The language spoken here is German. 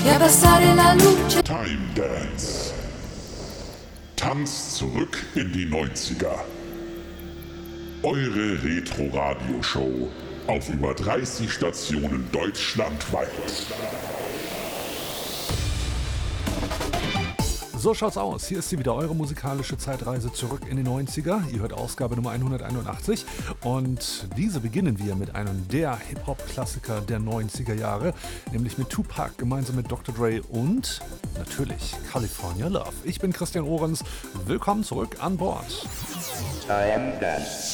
e abbassare la luce. Time Dance. Tanz zurück in die 90er. Eure Retro-Radio-Show auf über 30 Stationen deutschlandweit. So schaut's aus. Hier ist sie wieder, eure musikalische Zeitreise zurück in die 90er. Ihr hört Ausgabe Nummer 181 und diese beginnen wir mit einem der Hip-Hop-Klassiker der 90er Jahre, nämlich mit Tupac gemeinsam mit Dr. Dre und natürlich California Love. Ich bin Christian Ohrens. Willkommen zurück an Bord. Time Dance.